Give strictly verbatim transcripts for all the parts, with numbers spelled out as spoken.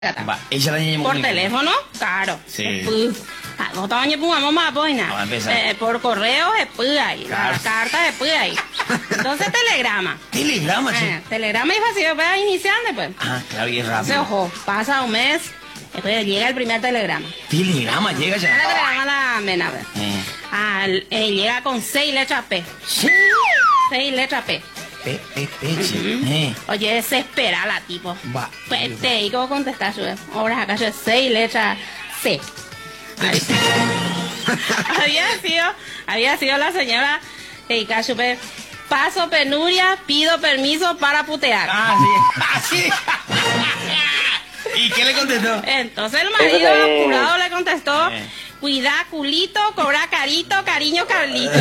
Va, ella la niña por teléfono, claro. Sí. No estaba ni pungamos más, pues Vamos a empezar. eh, por correo es pude ahí, Claro. la carta es pude ahí. Entonces telegrama. Telegrama, sí. Eh, telegrama y fácil, para iniciante, pues. Ah, claro, y es Entonces, rápido. ojo, pasa un mes, después llega el primer telegrama. Telegrama llega El ya. telegrama la mena, pues. Eh, Ah, eh, llega con seis letras P. sí. Seis letras P. Pe, pe, peche. Eh, Oye, desespera la tipo. va. Pues te digo contestar su obras acá yo seis letras C. Ahí. había sido, había sido la señora Erika Chupe. Paso penuria, pido permiso para putear. Ah, sí. Ah, sí. ¿Y qué le contestó? Entonces el marido apurado le contestó, Eh. cuidá culito, cobra carito, cariño Carlito.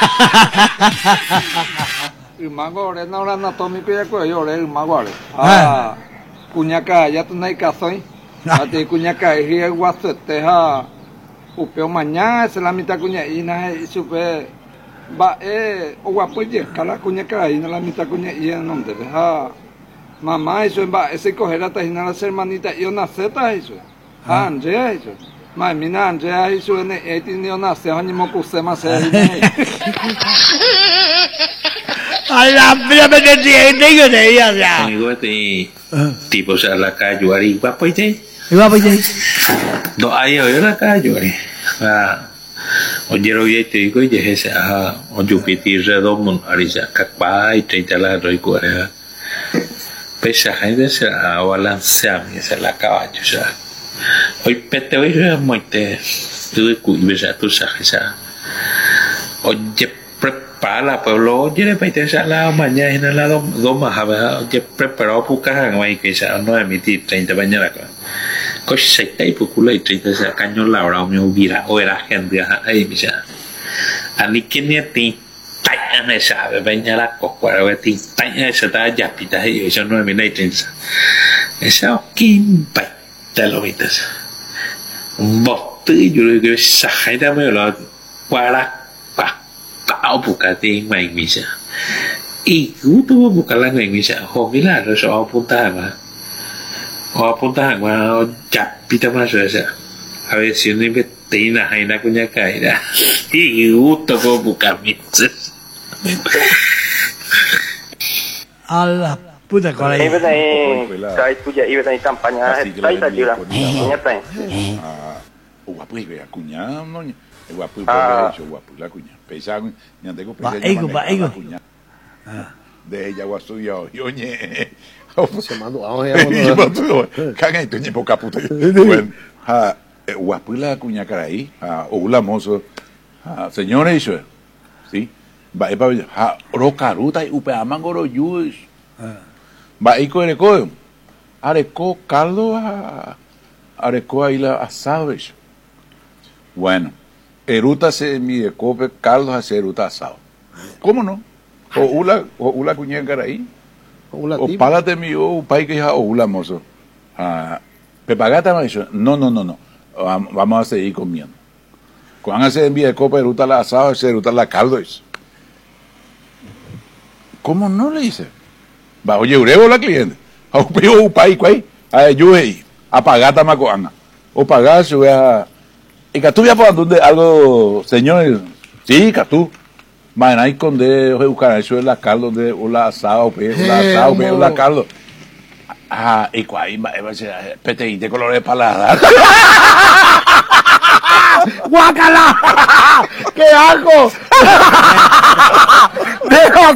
Magore na ora na tomi ko yako yo re magore ah kunyaka ya tu nai kasoi ati kunyaka hi wasete ha upeo mañana se la mitad kunya ina supe ba e o guapoye kala kunyaka ina la mitad kunya ina no debe ha mamá eso ba ese coger hasta ina la hermanita yo na seta eso ah anje eso ma mina anje eso ne eti ne na se hani mo kusema se A la mía me entiende yo te digo ya. Amigo este tipo se la calle ari va pues te Iba pues ahí. do ay yo la calle ari ah oye lo ye te digo ye ese ah o Jupiter redondo ari ya kakpa y te la doy cuore pesa gente se a balancear y se la caballo ya hoy pete hoy es muy te tú cu y ves a tu saja oye para la pueblo oye le pete esa la mañana en el lado dos más a ver oye preparado puca en ahí que ya no emitir treinta mañana có sạch tay của cô lấy trên thế giới cá nhân lão lão miêu bị là ôi là khen được hay bây giờ anh ấy kiến nhất thì tay anh ấy sao về bên nhà là có quả rồi thì tay anh ấy sẽ ta giặt thì ta hiểu cho nó mình đây trên sao kim bạch ta lo biết một thứ gì rồi cái sai ta mới là qua là cả cao bục cả tiền mày bây giờ ý cứu tôi bục cả là người bây giờ không biết là rồi sao bụng ta mà o apunta a chapita más esa a ver si no me tina hay na cuña caída y gusto como bucamitas A la puta con Iba ahí. na kahit kuya iba na kampanya tay ta jura kunya tay Guapo y vea cuña, no, guapo y Ah. vea guapo la cuña. Pesa, ya tengo Va, ego, va, ego. De ella guaso yo, yo ñe. Se mandó a oye, Yo pato, caga y toñe poca puta. Bueno, ha guapo la cuña caray, ha o la mozo, ha señores eso. Sí. Va e pa ha rocaruta y upe amangoro yus. Va e co ereco. Areco caldo a areco ahí la asado eso. Bueno, eruta se mi de cope caldo a eruta asado. ¿Cómo no? O ula o ula cuña caray. O pálate mi o pai que ya o ula mozo. Ah, pepagata me dijo, no, no, no, no. Vam- Vamos a seguir comiendo. Cuando se envía de copa eruta la asado, se eruta la caldo eso. ¿Cómo no le dice? Va, oye, urego la cliente. A un pio pai quay. A yo hey. A pagata macoanga. O pagar se vea. Y que tú ya por donde algo, señores. Sí, que tú. Man, ahí con de buscar eso es la caldo de la asado, pe, la asado, pe, la caldo. Ah, y cuál va a ser peteín de colores de paladar. ¡Guácala! ¡Qué asco! ¡Deja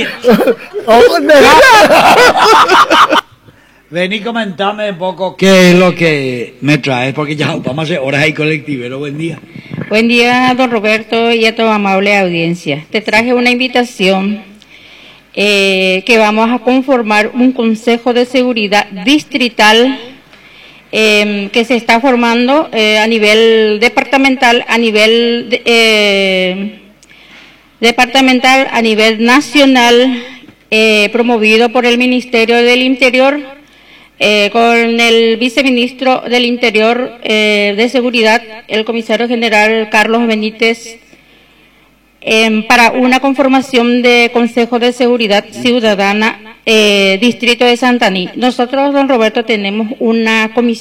Vení, comentame un poco qué es lo que me traes, porque ya vamos a hacer horas ahí colectivero. Buen día. Buen día, don Roberto, y a tu amable audiencia. Te traje una invitación eh, que vamos a conformar un Consejo de Seguridad Distrital eh, que se está formando eh, a nivel departamental, a nivel de, eh, departamental, a nivel nacional, eh, promovido por el Ministerio del Interior, Eh, con el viceministro del Interior eh, de Seguridad, el comisario general Carlos Benítez eh, para una conformación de Consejo de Seguridad Ciudadana, eh, Distrito de Santaní. Nosotros, don Roberto, tenemos una comisión